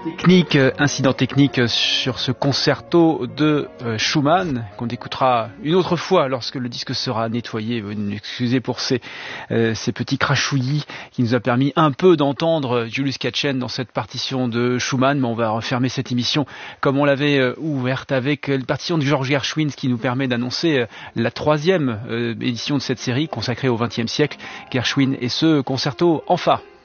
Incident technique sur ce concerto de Schumann qu'on écoutera une autre fois lorsque le disque sera nettoyé. Excusez pour ces petits crachouillis qui nous a permis un peu d'entendre Julius Katchen dans cette partition de Schumann, mais on va refermer cette émission comme on l'avait ouverte avec une partition de George Gershwin, ce qui nous permet d'annoncer la 3e édition de cette série consacrée au XXe siècle, Gershwin et ce concerto en fa.